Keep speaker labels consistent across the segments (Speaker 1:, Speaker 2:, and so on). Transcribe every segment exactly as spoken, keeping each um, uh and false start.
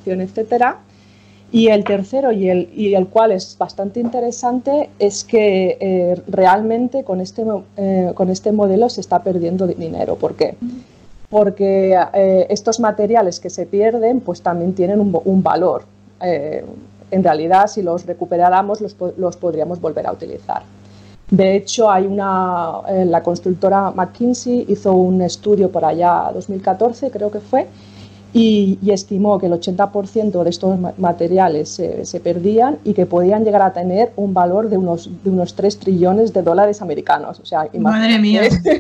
Speaker 1: producción, etcétera. Y el tercero, y el, y el cual es bastante interesante, es que eh, realmente con este, eh, con este modelo se está perdiendo dinero. ¿Por qué? Porque eh, estos materiales que se pierden pues también tienen un, un valor. Eh, en realidad, si los recuperáramos, los, los podríamos volver a utilizar. De hecho, hay una, eh, la constructora McKinsey hizo un estudio por allá, dos mil catorce creo que fue, y, y estimó que el ochenta por ciento de estos materiales se, se perdían y que podían llegar a tener un valor de unos, de unos tres trillones de dólares americanos. O sea,
Speaker 2: madre mía.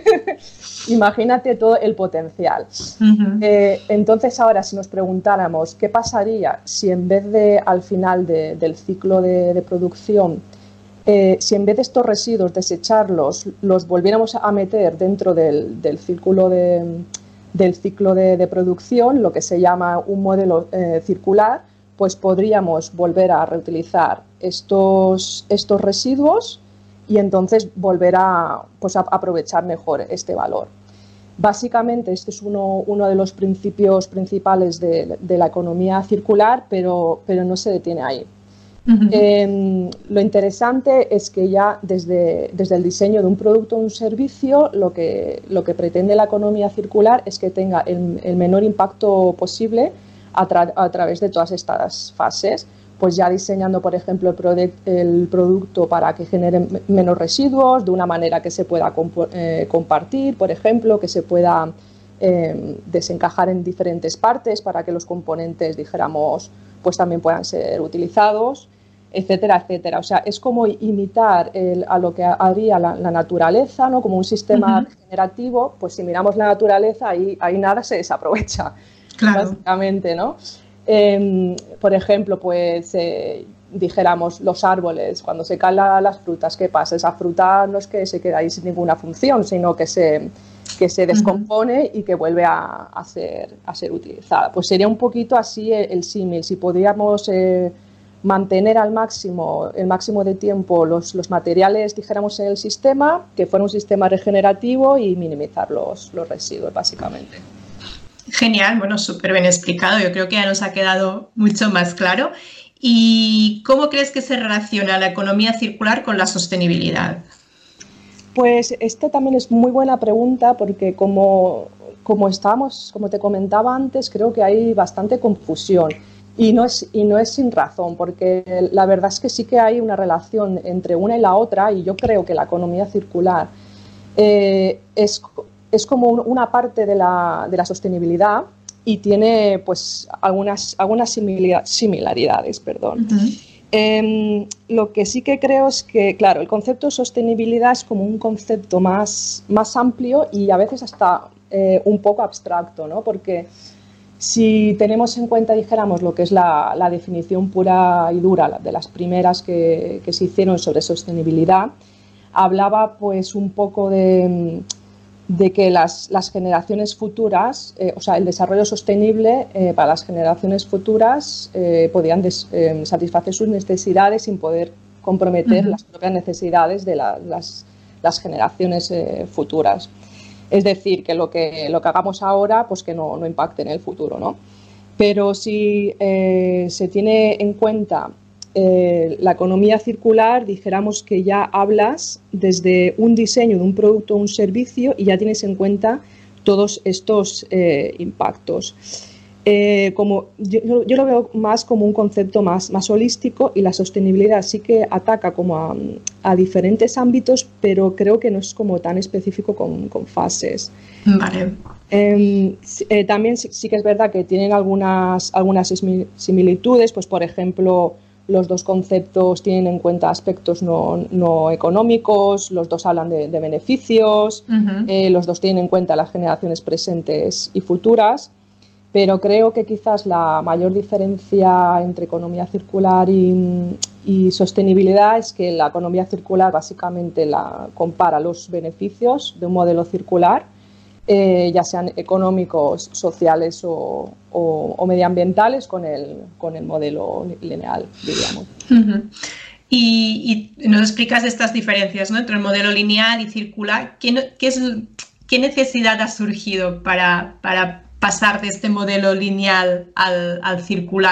Speaker 1: Imagínate todo el potencial. Uh-huh. eh, entonces, ahora, si nos preguntáramos qué pasaría si en vez de, al final de, del ciclo de, de producción, eh, si en vez de estos residuos desecharlos, los volviéramos a meter dentro del, del círculo de... del ciclo de, de producción, lo que se llama un modelo eh, circular, pues podríamos volver a reutilizar estos, estos residuos y entonces volver a, pues, a aprovechar mejor este valor. Básicamente, este es uno, uno de los principios principales de, de la economía circular, pero, pero no se detiene ahí. Uh-huh. Eh, lo interesante es que ya desde, desde el diseño de un producto o un servicio, lo que, lo que pretende la economía circular es que tenga el, el menor impacto posible a, tra a través de todas estas fases. Pues ya diseñando, por ejemplo, el, el producto para que genere menos residuos, de una manera que se pueda comp eh, compartir, por ejemplo, que se pueda eh, desencajar en diferentes partes para que los componentes, dijéramos, pues también puedan ser utilizados, etcétera, etcétera. O sea, es como imitar el, a lo que haría la, la naturaleza, ¿no? Como un sistema uh-huh. regenerativo. Pues si miramos la naturaleza, ahí, ahí nada se desaprovecha, claro. Básicamente, ¿no? Eh, por ejemplo, pues eh, dijéramos los árboles, cuando se caen la, las frutas, ¿qué pasa? Esa fruta no es que se quede ahí sin ninguna función, sino que se, que se descompone uh-huh. y que vuelve a, a, ser, a ser utilizada. Pues sería un poquito así el, el símil. Si podríamos eh, mantener al máximo, el máximo de tiempo los, los materiales, dijéramos, en el sistema, que fuera un sistema regenerativo y minimizar los, los residuos, básicamente.
Speaker 2: Genial, bueno, súper bien explicado. Yo creo que ya nos ha quedado mucho más claro. ¿Y cómo crees que se relaciona la economía circular con la sostenibilidad?
Speaker 1: Pues esta también es muy buena pregunta porque como, como estábamos, como te comentaba antes, creo que hay bastante confusión y no es, y no es sin razón, porque la verdad es que sí que hay una relación entre una y la otra y yo creo que la economía circular eh, es, es como una parte de la, de la sostenibilidad y tiene pues algunas, algunas similaridades, perdón. Uh-huh. Eh, lo que sí que creo es que, claro, el concepto de sostenibilidad es como un concepto más, más amplio y a veces hasta eh, un poco abstracto, ¿no? Porque si tenemos en cuenta, dijéramos, lo que es la, la definición pura y dura de las primeras que, que se hicieron sobre sostenibilidad, hablaba pues un poco de, de que las, las generaciones futuras, eh, o sea, el desarrollo sostenible eh, para las generaciones futuras eh, podían des, eh, satisfacer sus necesidades sin poder comprometer uh-huh. las propias necesidades de la, las, las generaciones eh, futuras. Es decir, que lo que, lo que hagamos ahora, pues que no, no impacte en el futuro, ¿no? Pero si eh, se tiene en cuenta Eh, la economía circular, dijéramos que ya hablas desde un diseño de un producto o un servicio y ya tienes en cuenta todos estos eh, impactos. Eh, como, yo, yo lo veo más como un concepto más, más holístico y la sostenibilidad sí que ataca como a, a diferentes ámbitos, pero creo que no es como tan específico con, con fases.
Speaker 2: Vale.
Speaker 1: Eh, eh, también sí, sí que es verdad que tienen algunas, algunas similitudes, pues por ejemplo, los dos conceptos tienen en cuenta aspectos no, no económicos, los dos hablan de, de beneficios, uh-huh. eh, los dos tienen en cuenta las generaciones presentes y futuras, pero creo que quizás la mayor diferencia entre economía circular y, y sostenibilidad es que la economía circular básicamente la compara los beneficios de un modelo circular, Eh, ya sean económicos, sociales o, o, o medioambientales, con el, con el modelo lineal, diríamos.
Speaker 2: Uh-huh. y, y nos explicas estas diferencias, ¿no?, entre el modelo lineal y circular. ¿Qué, qué, es, qué necesidad ha surgido para, para pasar de este modelo lineal al, al circular?